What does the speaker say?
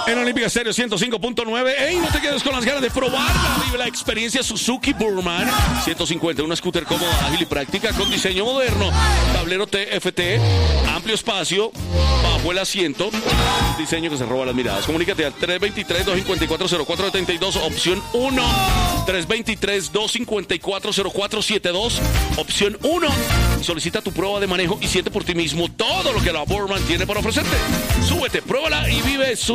En Olímpica Stereo 105.9. ¡Ey! No te quedes con las ganas de probarla. Vive la experiencia Suzuki Burman 150. Una scooter cómoda, ágil y práctica con diseño moderno. Tablero TFT, amplio espacio, bajo el asiento. Diseño que se roba las miradas. Comunícate al 323-254-0472, opción 1. 323-254-0472, opción 1. Solicita tu prueba de manejo y siente por ti mismo todo lo que la Burman tiene para ofrecerte. Súbete, pruébala y vive su